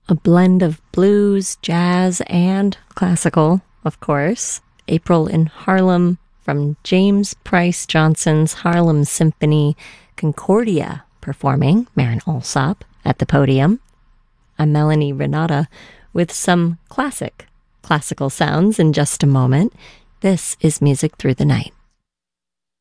A blend of blues, jazz, and classical, of course. April in Harlem from James Price Johnson's Harlem Symphony, Concordia performing Marin Alsop at the podium. I'm Melanie Renata with some classical sounds in just a moment. This is Music Through the Night.